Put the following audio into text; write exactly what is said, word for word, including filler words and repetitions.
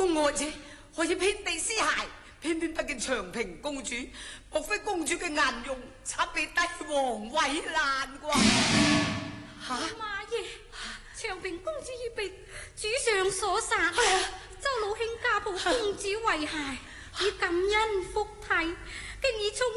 公我者可以遍地屍骸，偏偏不見長平公主，莫非公主嘅顏容慘被帝王毀爛啩？吓！ 媽爺，長平公主已被主上所殺，周老兄家抱公主為孩，以感恩福體，經已從